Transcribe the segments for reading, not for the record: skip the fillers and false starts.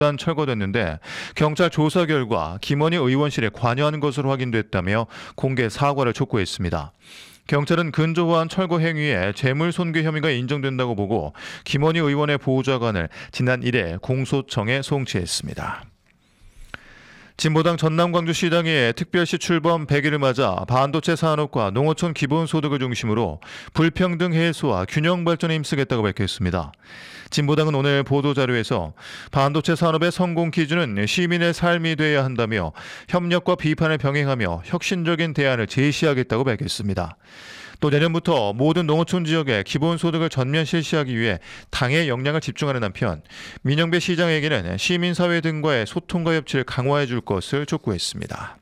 철거됐는데 경찰 조사 결과 김원희 의원실에 관여한 것으로 확인됐다며 공개 사과를 촉구했습니다. 경찰은 근조한 철거 행위에 재물 손괴 혐의가 인정된다고 보고 김원희 의원의 보좌관을 지난 1일 공소청에 송치했습니다. 진보당 전남광주시당의 특별시 출범 100일을 맞아 반도체 산업과 농어촌 기본소득을 중심으로 불평등 해소와 균형 발전에 힘쓰겠다고 밝혔습니다. 진보당은 오늘 보도자료에서 반도체 산업의 성공 기준은 시민의 삶이 돼야 한다며 협력과 비판을 병행하며 혁신적인 대안을 제시하겠다고 밝혔습니다. 또 내년부터 모든 농어촌 지역에 기본소득을 전면 실시하기 위해 당의 역량을 집중하는 한편 민영배 시장에게는 시민사회 등과의 소통과 협치를 강화해 줄 것을 촉구했습니다.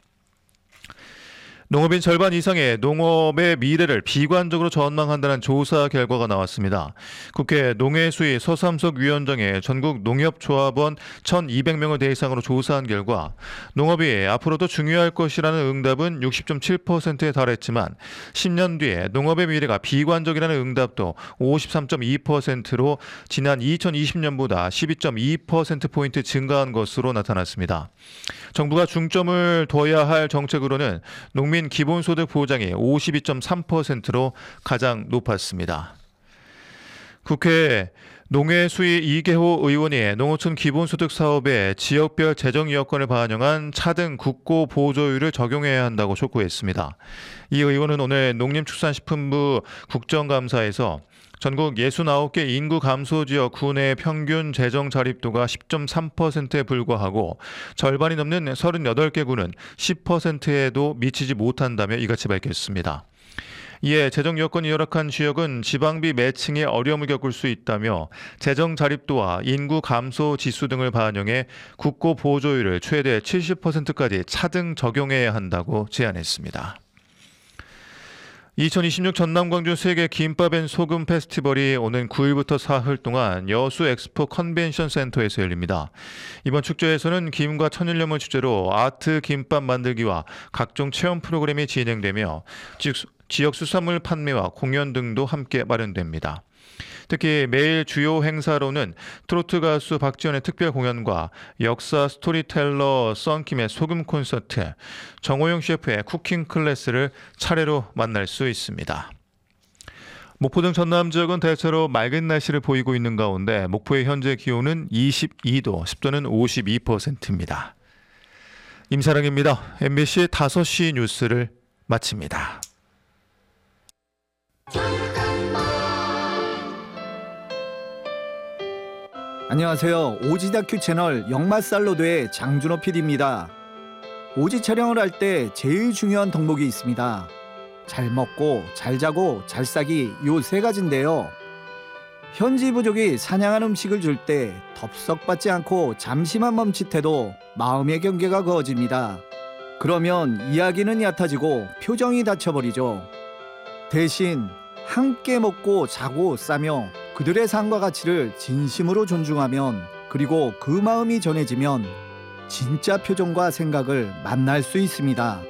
농업인 절반 이상의 농업의 미래를 비관적으로 전망한다는 조사 결과가 나왔습니다. 국회 농해수위 서삼석 위원장의 전국 농협조합원 1,200명을 대상으로 조사한 결과 농업이 앞으로도 중요할 것이라는 응답은 60.7%에 달했지만 10년 뒤에 농업의 미래가 비관적이라는 응답도 53.2%로 지난 2020년보다 12.2%포인트 증가한 것으로 나타났습니다. 정부가 중점을 둬야 할 정책으로는 농민 기본소득 보장이 52.3%로 가장 높았습니다. 국회 농해수위 이계호 의원이 농어촌 기본소득 사업에 지역별 재정 여건을 반영한 차등 국고 보조율을 적용해야 한다고 촉구했습니다. 이 의원은 오늘 농림축산식품부 국정감사에서 전국 69개 인구 감소 지역 구내 평균 재정 자립도가 10.3%에 불과하고 절반이 넘는 38개 구는 10%에도 미치지 못한다며 이같이 밝혔습니다. 이에 재정 여건이 열악한 지역은 지방비 매칭에 어려움을 겪을 수 있다며 재정 자립도와 인구 감소 지수 등을 반영해 국고 보조율을 최대 70%까지 차등 적용해야 한다고 제안했습니다. 2026 전남광주 세계 김밥 앤 소금 페스티벌이 오는 9일부터 사흘 동안 여수 엑스포 컨벤션 센터에서 열립니다. 이번 축제에서는 김과 천일염을 주제로 아트 김밥 만들기와 각종 체험 프로그램이 진행되며 지역 수산물 판매와 공연 등도 함께 마련됩니다. 특히 매일 주요 행사로는 트로트 가수 박지현의 특별 공연과 역사 스토리텔러 썬킴의 소금 콘서트, 정호영 셰프의 쿠킹 클래스를 차례로 만날 수 있습니다. 목포 등 전남 지역은 대체로 맑은 날씨를 보이고 있는 가운데 목포의 현재 기온은 22도, 습도는 52%입니다. 임사랑입니다. MBC 5시 뉴스를 마칩니다. 안녕하세요. 오지 다큐 채널 역마살로드의 장준호 PD입니다. 오지 촬영을 할 때 제일 중요한 덕목이 있습니다. 잘 먹고 잘 자고 잘 싸기 요 세 가지인데요. 현지 부족이 사냥한 음식을 줄 때 덥석받지 않고 잠시만 멈칫해도 마음의 경계가 그어집니다. 그러면 이야기는 얕아지고 표정이 닫혀버리죠. 대신 함께 먹고 자고 싸며 그들의 삶과 가치를 진심으로 존중하면, 그리고 그 마음이 전해지면 진짜 표정과 생각을 만날 수 있습니다.